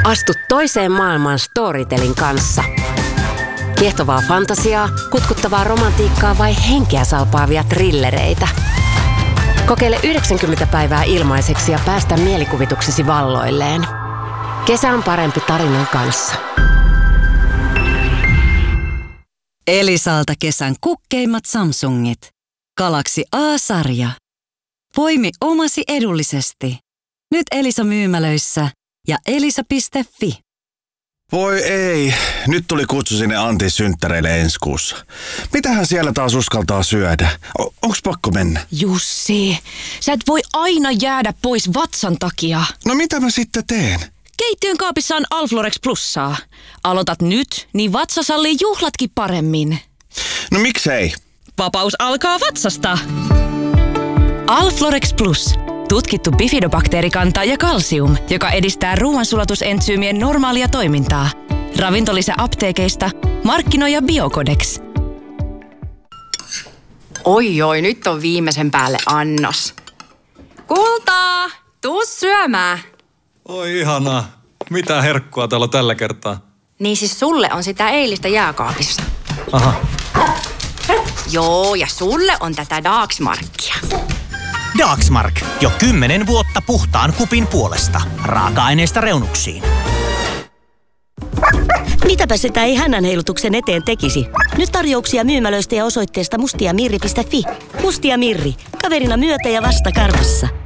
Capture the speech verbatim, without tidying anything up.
Astu toiseen maailmaan Storytelin kanssa. Kiehtovaa fantasiaa, kutkuttavaa romantiikkaa vai henkeä salpaavia thrillereitä. Kokeile yhdeksänkymmentä päivää ilmaiseksi ja päästä mielikuvituksesi valloilleen. Kesä on parempi tarinan kanssa. Elisalta kesän kukkeimmat Samsungit. Galaxy A-sarja. Poimi omasi edullisesti. Nyt Elisa myymälöissä ja elisa piste fi. Voi ei, nyt tuli kutsu sinne Antin synttäreille ensi kuussa. Mitähän siellä taas uskaltaa syödä? O- onks pakko mennä? Jussi, sä et voi aina jäädä pois vatsan takia. No mitä mä sitten teen? Keittiön kaapissa on Alflorex Plussaa. Aloitat nyt, niin vatsa sallii juhlatkin paremmin. No miksei? Vapaus alkaa vatsasta. Alflorex Plus. Tutkittu bifidobakteerikanta ja kalsium, joka edistää ruoansulatusentsyymien normaalia toimintaa. Ravintolisä apteekeista, markkinoija Biocodex. Oi oi, nyt on viimeisen päälle annos. Kultaa, tuu syömään. Oi ihanaa. Mitä herkkua täällä tällä kertaa? Niin siis sulle on sitä eilistä jääkaapissa. Aha. Joo, ja sulle on tätä Dagsmarkia. Dagsmark. Jo kymmenen vuotta puhtaan kupin puolesta. Raaka-aineista reunuksiin. Mitäpä sitä ei hännän heilutuksen eteen tekisi? Nyt tarjouksia myymälöistä ja osoitteesta mustiamirri piste fi. Mustia Mirri. Kaverina myötä ja vasta karvassa.